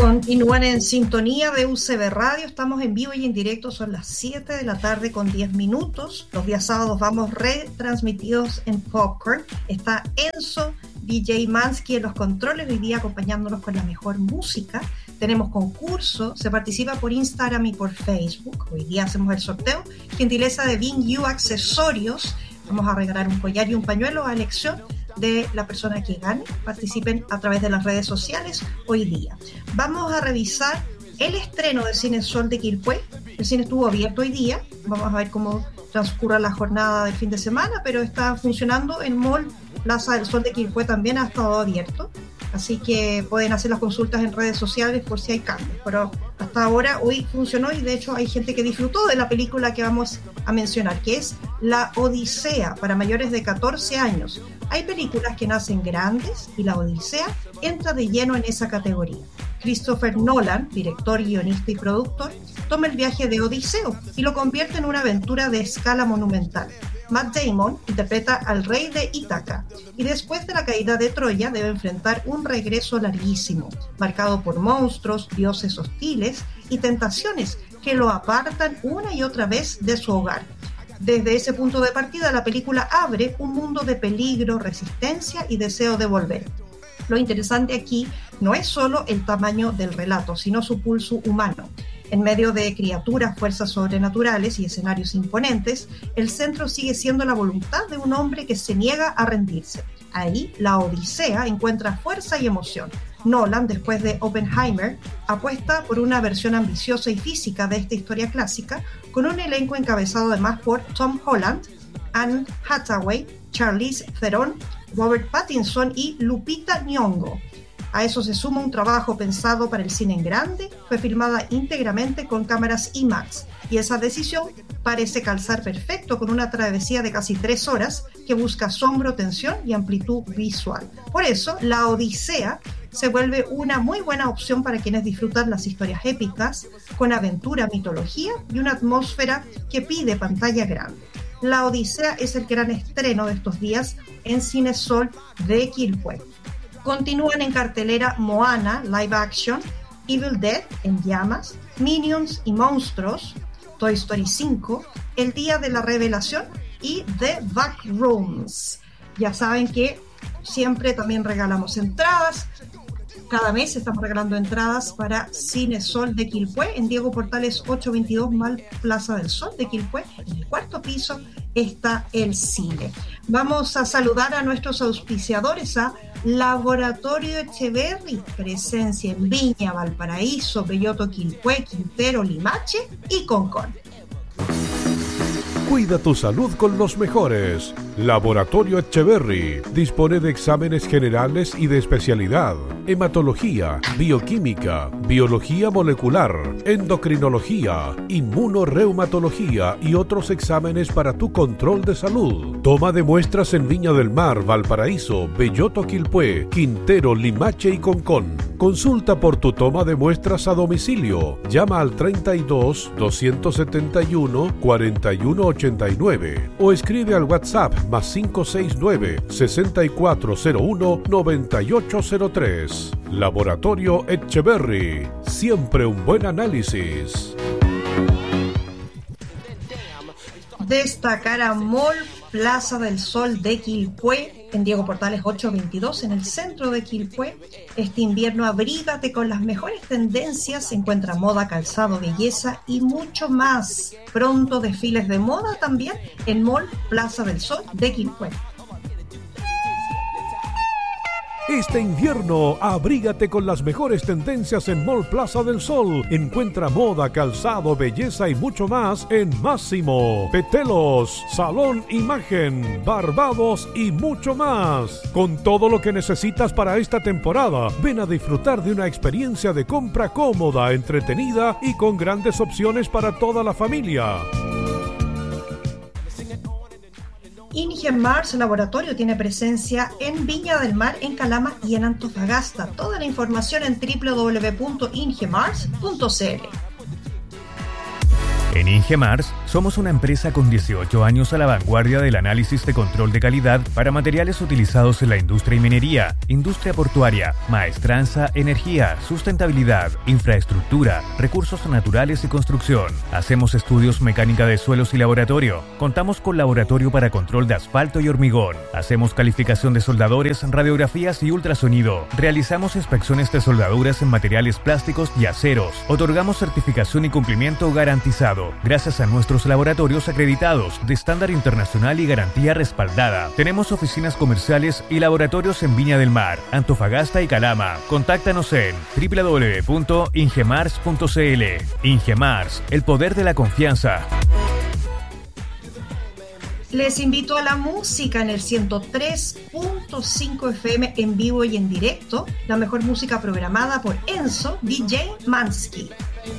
Continúan en sintonía de UCB Radio, estamos en vivo y en directo, son las 7 de la tarde con 10 minutos. Los días sábados vamos retransmitidos en Popcorn. Está Enzo, DJ Mansky en los controles, hoy día acompañándonos con la mejor música. Tenemos concurso, se participa por Instagram y por Facebook. Hoy día hacemos el sorteo, gentileza de Bing You Accesorios. Vamos a regalar un collar y un pañuelo a elección de la persona que gane. Participen a través de las redes sociales hoy día. Vamos a revisar el estreno de Cine Sol de Quilpué. El cine estuvo abierto hoy día. Vamos a ver cómo transcurra la jornada del fin de semana, pero está funcionando en Mall Plaza del Sol de Quilpué, también ha estado abierto. Así que pueden hacer las consultas en redes sociales por si hay cambios. Pero hasta ahora, hoy funcionó y de hecho hay gente que disfrutó de la película que vamos a mencionar, que es La Odisea, para mayores de 14 años. Hay películas que nacen grandes y La Odisea entra de lleno en esa categoría. Christopher Nolan, director, guionista y productor, toma el viaje de Odiseo y lo convierte en una aventura de escala monumental. Matt Damon interpreta al rey de Ítaca y después de la caída de Troya debe enfrentar un regreso larguísimo, marcado por monstruos, dioses hostiles y tentaciones que lo apartan una y otra vez de su hogar. Desde ese punto de partida, la película abre un mundo de peligro, resistencia y deseo de volver. Lo interesante aquí no es solo el tamaño del relato, sino su pulso humano. En medio de criaturas, fuerzas sobrenaturales y escenarios imponentes, el centro sigue siendo la voluntad de un hombre que se niega a rendirse. Ahí, la Odisea encuentra fuerza y emoción. Nolan, después de Oppenheimer, apuesta por una versión ambiciosa y física de esta historia clásica, con un elenco encabezado además por Tom Holland, Anne Hathaway, Charlize Theron, Robert Pattinson y Lupita Nyong'o. A eso se suma un trabajo pensado para el cine en grande, fue filmada íntegramente con cámaras IMAX y esa decisión parece calzar perfecto con una travesía de casi 3 horas que busca asombro, tensión y amplitud visual. Por eso, La Odisea se vuelve una muy buena opción para quienes disfrutan las historias épicas, con aventura, mitología y una atmósfera que pide pantalla grande. La Odisea es el gran estreno de estos días en Cine Sol de Quilpué. Continúan en cartelera Moana, live action, Evil Dead, en llamas, Minions y monstruos, Toy Story 5, El Día de la Revelación y The Backrooms. Ya saben que siempre también regalamos entradas. Cada mes estamos regalando entradas para Cine Sol de Quilpué en Diego Portales 822 Mall Plaza del Sol de Quilpué. En el 4º piso está el cine. Vamos a saludar a nuestros auspiciadores, a Laboratorio Echeverry, presencia en Viña, Valparaíso, Belloto, Quilpué, Quintero, Limache y Concón. Cuida tu salud con los mejores. Laboratorio Echeverry dispone de exámenes generales y de especialidad: hematología, bioquímica, biología molecular, endocrinología, inmunorreumatología y otros exámenes para tu control de salud. Toma de muestras en Viña del Mar, Valparaíso, Belloto, Quilpué, Quintero, Limache y Concón. Consulta por tu toma de muestras a domicilio. Llama al 32 271 4189 o escribe al WhatsApp más 569 6401 9803. Laboratorio Echeverry. Siempre un buen análisis. Destacar a Mall Plaza del Sol de Quilpué en Diego Portales 822 en el centro de Quilpué. Este invierno abrígate con las mejores tendencias, encuentra moda, calzado, belleza y mucho más. Pronto desfiles de moda también en Mall Plaza del Sol de Quilpué. Este invierno, abrígate con las mejores tendencias en Mall Plaza del Sol. Encuentra moda, calzado, belleza y mucho más en Máximo, Petelos, Salón Imagen, Barbados y mucho más. Con todo lo que necesitas para esta temporada, ven a disfrutar de una experiencia de compra cómoda, entretenida y con grandes opciones para toda la familia. Ingemars Laboratorio tiene presencia en Viña del Mar, en Calama y en Antofagasta. Toda la información en www.ingemars.cl. En Ingemars Somos una empresa con 18 años a la vanguardia del análisis de control de calidad para materiales utilizados en la industria y minería, industria portuaria, maestranza, energía, sustentabilidad, infraestructura, recursos naturales y construcción. Hacemos estudios mecánica de suelos y laboratorio. Contamos con laboratorio para control de asfalto y hormigón. Hacemos calificación de soldadores, radiografías y ultrasonido. Realizamos inspecciones de soldaduras en materiales plásticos y aceros. Otorgamos certificación y cumplimiento garantizado. Gracias a nuestros laboratorios acreditados de estándar internacional y garantía respaldada. Tenemos oficinas comerciales y laboratorios en Viña del Mar, Antofagasta y Calama. Contáctanos en www.ingemars.cl. Ingemars, el poder de la confianza. Les invito a la música en el 103.5 FM en vivo y en directo. La mejor música programada por Enzo DJ Mansky.